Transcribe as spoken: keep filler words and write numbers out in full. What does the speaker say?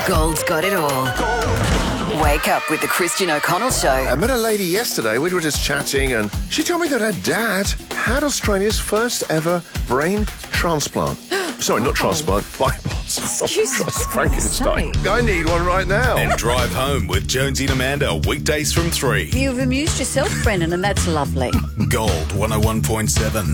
Gold's got it all. Wake up with the Christian O'Connell Show. I met a lady yesterday. We were just chatting, and she told me that her dad had Australia's first ever brain transplant. Sorry, not transplant, bypass. Excuse me. Frankenstein. I need one right now. And Drive Home with Jonesy and Amanda, weekdays from three. You've amused yourself, Brendan, and that's lovely. Gold one oh one point seven.